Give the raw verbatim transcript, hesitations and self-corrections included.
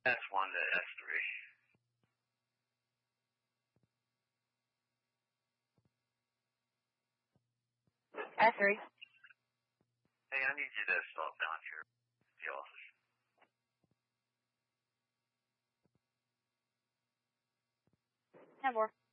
S one to S three. S three. Hey, I need you to stop down here at the office. ten four.